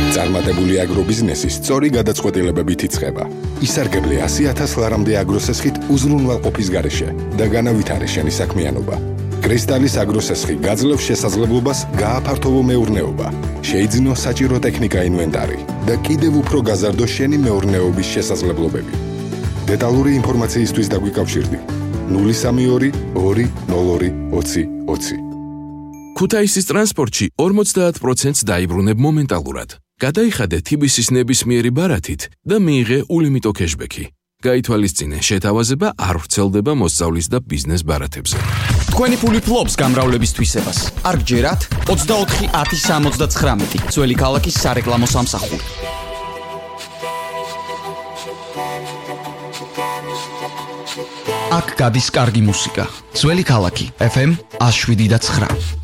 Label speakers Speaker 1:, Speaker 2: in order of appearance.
Speaker 1: წარმატებული აგრობიზნესი სწორი გადაწყვეტილებებით იწყება. ისარგებლე 100,000 ლარამდე აგროსესხით უზრუნველყოფის გარეშე და განავითარე შენი საქმიანობა. კრისტალის აგროსესხი გაძლევს შესაძლებლობას გააფართოვო მეურნეობა, შეიძინო საჭირო ტექნიკა ინვენტარი და კიდევ უფრო გაზარდო შენი მეურნეობის შესაძლებლობები. დეტალური ინფორმაციისთვის დაგვიკავშირდი 032 202 20 20.
Speaker 2: ქუთაისის ტრანსპორტში 50%-ს დაიბრუნებ მომენტალურად. გადაიხადე TBC-ის ნებისმიერი ბარათით და მიიღე ულიმიტო кэშბექი. გაითვალისწინე, შეთავაზება არ ვრცელდება მოსწავლის და ბიზნეს ბარათებზე.
Speaker 3: თქვენი ფული ფლობს გამრავლების თვისებას. არ გჯერათ 24 10 79 ძველი ქალაქის სარეკლამო სამსახური. აქ გადის კარგი მუსიკა. ძველი ქალაქი FM 107.9.